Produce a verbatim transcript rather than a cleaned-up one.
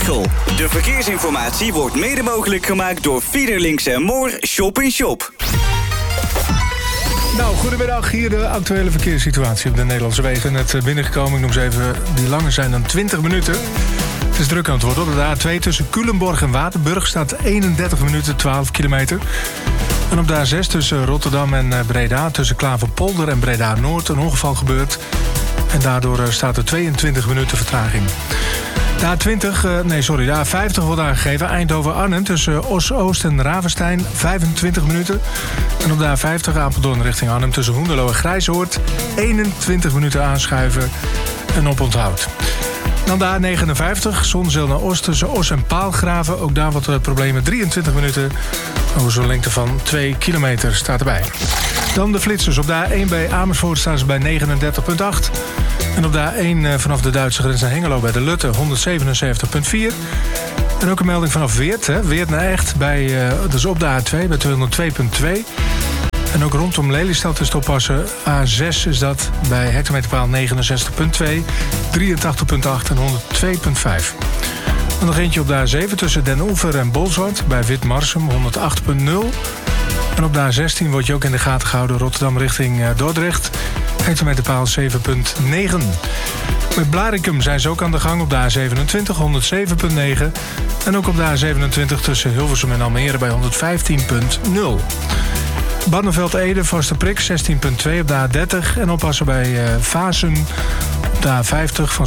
Veghel. De verkeersinformatie wordt mede mogelijk gemaakt door Fiederlinks en Moor Shop in Shop. Nou, goedemiddag. Hier de actuele verkeerssituatie op de Nederlandse wegen. Net binnengekomen, ik noem ze even, die langer zijn dan twintig minuten. Het is druk aan het worden. Op de A twee tussen Culemborg en Waterburg staat eenendertig minuten, twaalf kilometer. En op de A zes tussen Rotterdam en Breda, tussen Klaverpolder en Breda Noord, een ongeval gebeurd. En daardoor staat er tweeëntwintig minuten vertraging. De A twintig, nee sorry, de A vijftig wordt aangegeven. Eindhoven-Arnhem tussen Os-Oost en Ravenstein, vijfentwintig minuten. En op de A vijftig Apeldoorn richting Arnhem tussen Hoenderloo en Grijzoord, eenentwintig minuten aanschuiven en oponthoud. Dan de A negenenvijftig, Zonzeel naar Oost tussen Os en Paalgraven. Ook daar wat problemen, drieëntwintig minuten. Over zo'n lengte van twee kilometer staat erbij. Dan de flitsers. Op de A één bij Amersfoort staan ze bij negenendertig komma acht. En op de A één vanaf de Duitse grens naar Hengelo bij de Lutte honderdzevenenzeventig komma vier. En ook een melding vanaf Weert. Hè. Weert naar Echt, bij, uh, dat is op de A twee bij tweehonderdtwee komma twee. En ook rondom Lelystad is te oppassen. A zes is dat bij hectometerpaal negenenzestig komma twee, drieëntachtig komma acht en honderdtwee komma vijf. Dan nog eentje op de A zeven tussen Den Oever en Bolzwart bij Witmarsum honderdacht komma nul. En op de A zestien wordt je ook in de gaten gehouden Rotterdam richting Dordrecht. Hectometerpaal zeven komma negen. Met Blaricum zijn ze ook aan de gang op de A zevenentwintig honderdzeven komma negen. En ook op de A zevenentwintig tussen Hilversum en Almere bij honderdvijftien komma nul. Barneveld-Ede, vaste prik, zestien komma twee op de A dertig. En oppassen bij uh, Vaassen op de A vijftig van